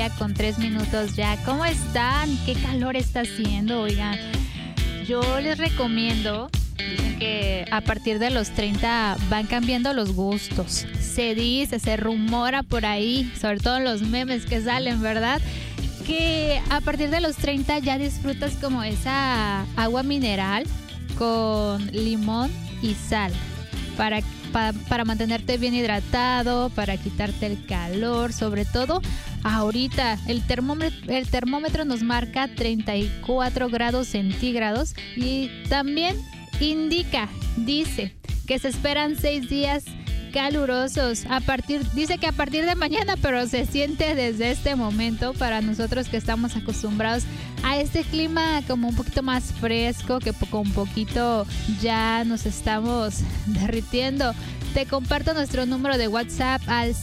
con 3 minutos ya. ¿Cómo están? ¿Qué calor está haciendo? Oigan, yo les recomiendo, dicen que a partir de los 30 van cambiando los gustos. Se dice, se rumora por ahí, sobre todo en los memes que salen, ¿verdad? Que a partir de los 30 ya disfrutas como esa agua mineral con limón y sal para mantenerte bien hidratado, para quitarte el calor, sobre todo ahorita el termómetro nos marca 34 grados centígrados y también dice que se esperan 6 días calurosos dice que a partir de mañana, pero se siente desde este momento para nosotros que estamos acostumbrados a este clima como un poquito más fresco, que con poquito ya nos estamos derritiendo. Te comparto nuestro número de WhatsApp al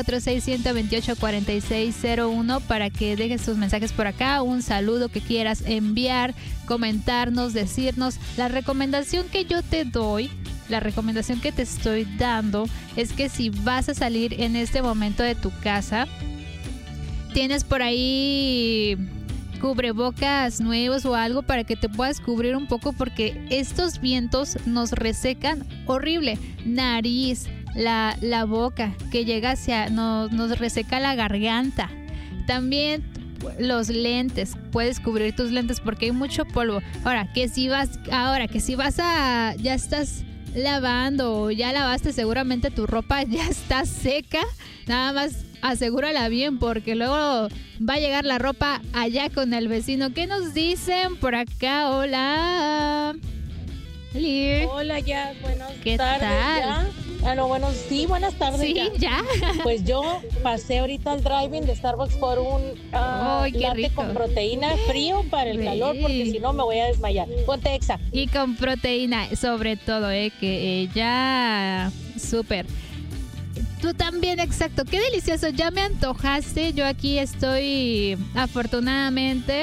646-128-4601 para que dejes tus mensajes por acá, un saludo que quieras enviar, comentarnos, decirnos. La recomendación que yo te doy, la recomendación que te estoy dando es que si vas a salir en este momento de tu casa, tienes por ahí cubrebocas nuevos o algo para que te puedas cubrir un poco, porque estos vientos nos resecan horrible. Nariz, la boca, que llega nos reseca la garganta. También los lentes, puedes cubrir tus lentes porque hay mucho polvo. Ahora que si vas ya estás lavando o ya lavaste, seguramente tu ropa ya está seca, nada más asegúrala bien porque luego va a llegar la ropa allá con el vecino. ¿Qué nos dicen por acá? Hola. Hola, ya, buenas ¿Qué tardes. tal? ¿Ya? Buenas tardes. Sí, ya. Pues yo pasé ahorita al drive-in de Starbucks por un qué latte rico. con proteína frío para el calor, porque si no me voy a desmayar. Ponte Exa. Y con proteína, sobre todo, que ya súper. Tú también, exacto. Qué delicioso, ya me antojaste. Yo aquí estoy, afortunadamente,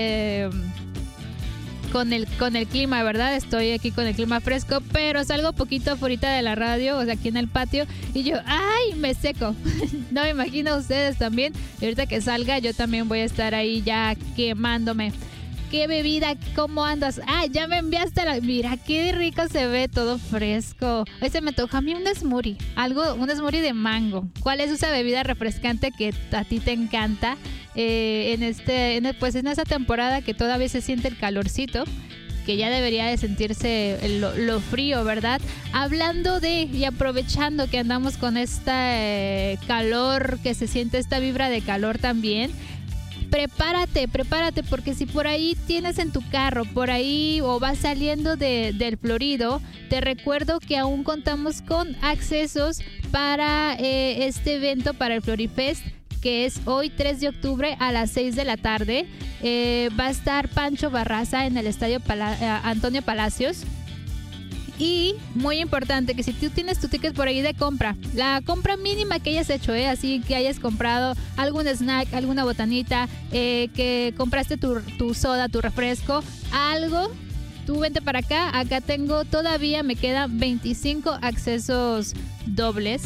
con el clima, ¿verdad? Estoy aquí con el clima fresco, pero salgo poquito afuera de la radio, o sea, aquí en el patio, y yo, ¡ay! Me seco. No me imagino ustedes también. Y ahorita que salga, yo también voy a estar ahí ya quemándome. ¿Qué bebida? ¿Cómo andas? ¡Ay! Ya me enviaste Mira, qué rico se ve, todo fresco. Hoy se me antoja a mí un smoothie. Un smoothie de mango. ¿Cuál es esa bebida refrescante que a ti te encanta? En esta temporada que todavía se siente el calorcito, que ya debería de sentirse lo frío, ¿verdad? Hablando y aprovechando que andamos con esta calor, que se siente esta vibra de calor también. Prepárate, porque si por ahí tienes en tu carro, por ahí o vas saliendo del Florido, te recuerdo que aún contamos con accesos para este evento, para el Florifest, que es hoy 3 de octubre a las 6 de la tarde. Va a estar Pancho Barraza en el estadio Antonio Palacios. Y muy importante que si tú tienes tu ticket por ahí de compra, la compra mínima que hayas hecho, así que hayas comprado algún snack, alguna botanita, que compraste tu soda, tu refresco, algo, tú vente para acá. Acá todavía me quedan 25 accesos dobles.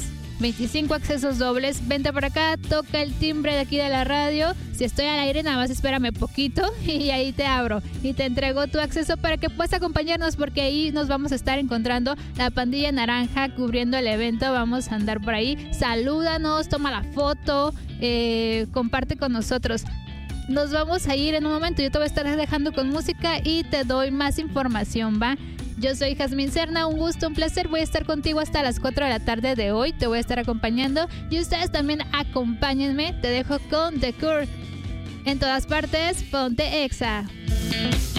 Vente por acá, toca el timbre de aquí de la radio. Si estoy al aire, nada más espérame poquito y ahí te abro y te entrego tu acceso para que puedas acompañarnos, porque ahí nos vamos a estar encontrando la pandilla naranja cubriendo el evento. Vamos a andar por ahí, salúdanos, toma la foto, comparte con nosotros. Nos vamos a ir en un momento, yo te voy a estar dejando con música y te doy más información, ¿va? Yo soy Jazmín Serna, un gusto, un placer. Voy a estar contigo hasta las 4 de la tarde de hoy. Te voy a estar acompañando y ustedes también acompáñenme. Te dejo con The Cure. En todas partes, ponte Exa.